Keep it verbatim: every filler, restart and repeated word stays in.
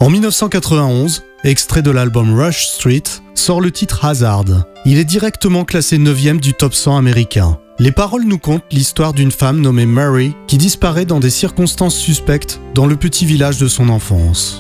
En dix-neuf cent quatre-vingt-onze, extrait de l'album Rush Street, sort le titre Hazard. Il est directement classé neuvième du top cent américain. Les paroles nous content l'histoire d'une femme nommée Mary qui disparaît dans des circonstances suspectes dans le petit village de son enfance.